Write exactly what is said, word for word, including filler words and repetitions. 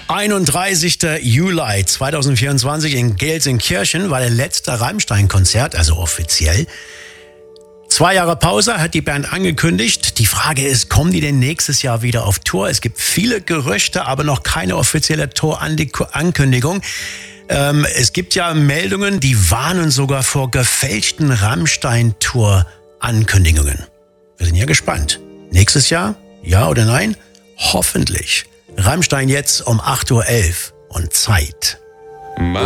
einunddreißigster Juli zweitausendvierundzwanzig in Gelsenkirchen war der letzte Rammstein-Konzert, also offiziell. Zwei Jahre Pause hat die Band angekündigt. Die Frage ist, kommen die denn nächstes Jahr wieder auf Tour? Es gibt viele Gerüchte, aber noch keine offizielle Tour-Ankündigung. Ähm, es gibt ja Meldungen, die warnen sogar vor gefälschten Rammstein-Tour-Ankündigungen. Wir sind ja gespannt. Nächstes Jahr? Ja oder nein? Hoffentlich. Rammstein jetzt um acht Uhr elf und Zeit.